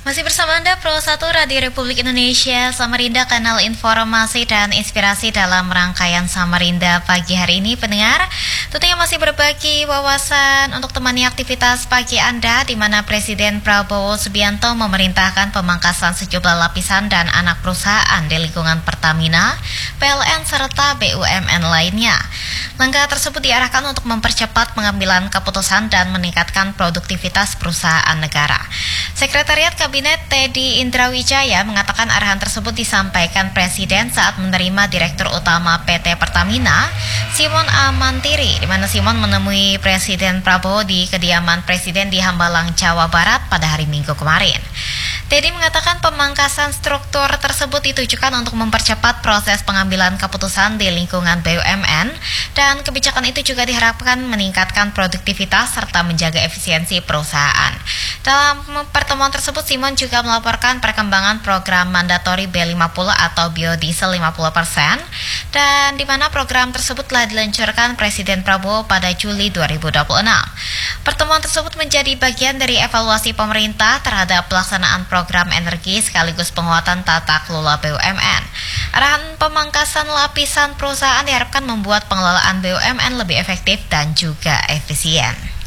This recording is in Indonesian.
Masih bersama Anda, Pro 1 Radio Republik Indonesia, Samarinda, kanal informasi dan inspirasi dalam rangkaian Samarinda pagi hari ini, pendengar. Tentunya masih berbagi wawasan untuk temani aktivitas pagi Anda, di mana Presiden Prabowo Subianto memerintahkan pemangkasan sejumlah lapisan dan anak perusahaan di lingkungan Pertamina, PLN, serta BUMN lainnya. Langkah tersebut diarahkan untuk mempercepat pengambilan keputusan dan meningkatkan produktivitas perusahaan negara. Sekretariat Kabinet Teddy Indrawijaya mengatakan arahan tersebut disampaikan Presiden saat menerima Direktur Utama PT Pertamina, Simon A. Mantiri, di mana Simon menemui Presiden Prabowo di kediaman Presiden di Hambalang, Jawa Barat pada hari Minggu kemarin. Teddy mengatakan pemangkasan struktur tersebut ditujukan untuk mempercepat proses pengambilan keputusan di lingkungan BUMN, dan kebijakan itu juga diharapkan meningkatkan produktivitas serta menjaga efisiensi perusahaan. Dalam pertemuan tersebut, Simon juga melaporkan perkembangan program mandatori B50 atau biodiesel 50%, dan di mana program tersebut telah diluncurkan Presiden Prabowo pada Juli 2026. Pertemuan tersebut menjadi bagian dari evaluasi pemerintah terhadap pelaksanaan program energi sekaligus penguatan tata kelola BUMN. Arahan pemangkasan lapisan perusahaan diharapkan membuat pengelolaan BUMN lebih efektif dan juga efisien.